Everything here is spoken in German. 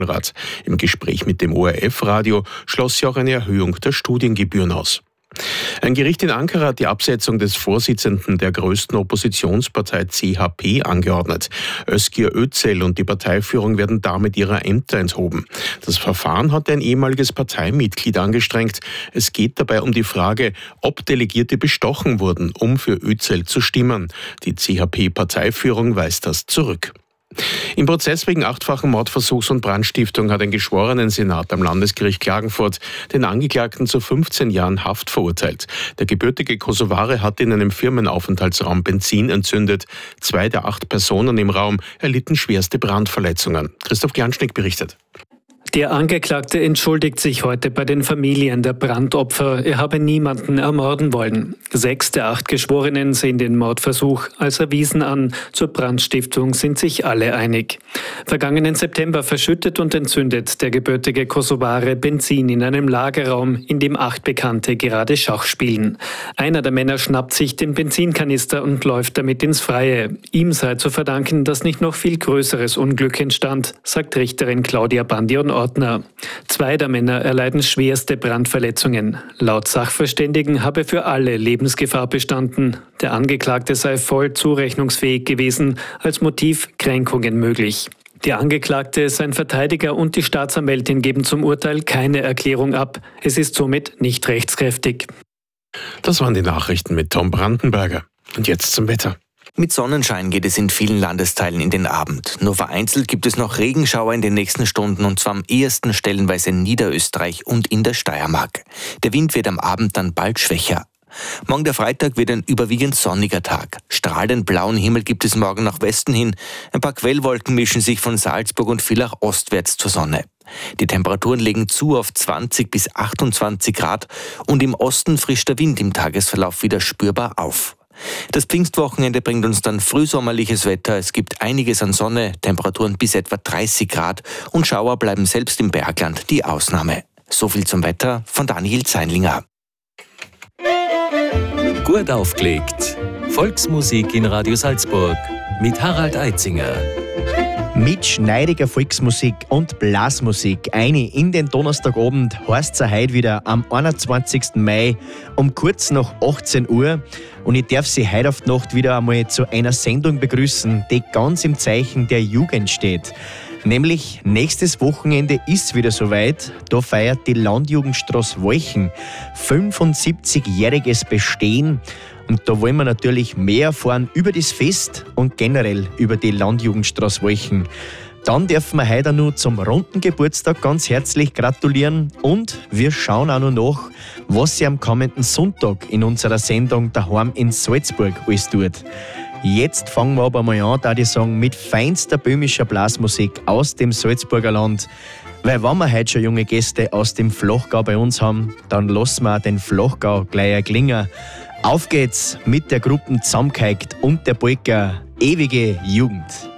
Rat. Im Gespräch mit dem ORF-Radio schloss sie auch eine Erhöhung der Studiengebühren aus. Ein Gericht in Ankara hat die Absetzung des Vorsitzenden der größten Oppositionspartei CHP angeordnet. Özgür Özel und die Parteiführung werden damit ihrer Ämter enthoben. Das Verfahren hat ein ehemaliges Parteimitglied angestrengt. Es geht dabei um die Frage, ob Delegierte bestochen wurden, um für Özel zu stimmen. Die CHP-Parteiführung weist das zurück. Im Prozess wegen 8-fachen Mordversuchs und Brandstiftung hat ein Geschworenensenat am Landesgericht Klagenfurt den Angeklagten zu 15 Jahren Haft verurteilt. Der gebürtige Kosovare hat in einem Firmenaufenthaltsraum Benzin entzündet. 2 der 8 Personen im Raum erlitten schwerste Brandverletzungen. Christoph Glanschnick berichtet. Der Angeklagte entschuldigt sich heute bei den Familien der Brandopfer. Er habe niemanden ermorden wollen. 6 der 8 Geschworenen sehen den Mordversuch als erwiesen an. Zur Brandstiftung sind sich alle einig. Vergangenen September verschüttet und entzündet der gebürtige Kosovare Benzin in einem Lagerraum, in dem 8 Bekannte gerade Schach spielen. Einer der Männer schnappt sich den Benzinkanister und läuft damit ins Freie. Ihm sei zu verdanken, dass nicht noch viel größeres Unglück entstand, sagt Richterin Claudia Bandion-Ordner. 2 der Männer erleiden schwerste Brandverletzungen. Laut Sachverständigen habe für alle Lebensgefahr bestanden. Der Angeklagte sei voll zurechnungsfähig gewesen, als Motiv Kränkungen möglich. Der Angeklagte, sein Verteidiger und die Staatsanwältin geben zum Urteil keine Erklärung ab. Es ist somit nicht rechtskräftig. Das waren die Nachrichten mit Tom Brandenberger. Und jetzt zum Wetter. Mit Sonnenschein geht es in vielen Landesteilen in den Abend. Nur vereinzelt gibt es noch Regenschauer in den nächsten Stunden und zwar am ehesten stellenweise in Niederösterreich und in der Steiermark. Der Wind wird am Abend dann bald schwächer. Morgen der Freitag wird ein überwiegend sonniger Tag. Strahlend blauen Himmel gibt es morgen nach Westen hin. Ein paar Quellwolken mischen sich von Salzburg und Villach ostwärts zur Sonne. Die Temperaturen legen zu auf 20 bis 28 Grad und im Osten frischt der Wind im Tagesverlauf wieder spürbar auf. Das Pfingstwochenende bringt uns dann frühsommerliches Wetter. Es gibt einiges an Sonne, Temperaturen bis etwa 30 Grad und Schauer bleiben selbst im Bergland die Ausnahme. So viel zum Wetter von Daniel Zeinlinger. Gut aufgelegt. Volksmusik in Radio Salzburg mit Harald Eitzinger. Mit schneidiger Volksmusik und Blasmusik eine in den Donnerstagabend heißt es heute wieder am 21. Mai um kurz nach 18 Uhr. Und ich darf Sie heute auf die Nacht wieder einmal zu einer Sendung begrüßen, die ganz im Zeichen der Jugend steht. Nämlich nächstes Wochenende ist wieder soweit. Da feiert die Landjugendstraße Walchen 75-jähriges Bestehen. Und da wollen wir natürlich mehr erfahren über das Fest und generell über die Landjugendstraße Walchen. Dann dürfen wir heute noch zum runden Geburtstag ganz herzlich gratulieren und wir schauen auch noch nach, was sie am kommenden Sonntag in unserer Sendung daheim in Salzburg alles tut. Jetzt fangen wir aber mal an, da ich sagen, mit feinster böhmischer Blasmusik aus dem Salzburger Land. Weil wenn wir heute schon junge Gäste aus dem Flachgau bei uns haben, dann lassen wir den Flachgau gleich erklingen. Auf geht's mit der Gruppe Zusammengeigt und der Polka Ewige Jugend.